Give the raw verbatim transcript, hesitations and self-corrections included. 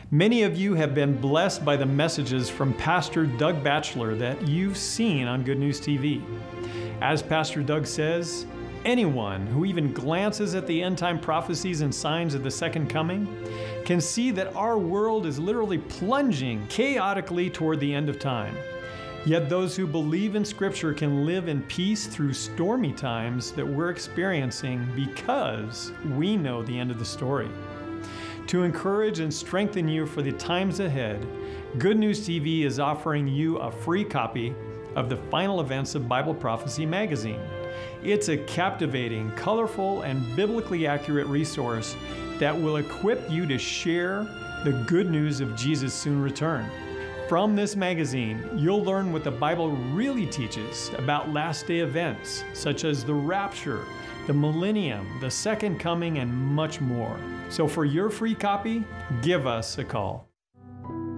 Many of you have been blessed by the messages from Pastor Doug Batchelor that you've seen on Good News T V. As Pastor Doug says, anyone who even glances at the end-time prophecies and signs of the second coming can see that our world is literally plunging chaotically toward the end of time. Yet those who believe in Scripture can live in peace through stormy times that we're experiencing because we know the end of the story. To encourage and strengthen you for the times ahead, Good News T V is offering you a free copy of the Final Events of Bible Prophecy magazine. It's a captivating, colorful, and biblically accurate resource that will equip you to share the good news of Jesus' soon return. From this magazine, you'll learn what the Bible really teaches about last day events, such as the rapture, the millennium, the second coming, and much more. So for your free copy, give us a call.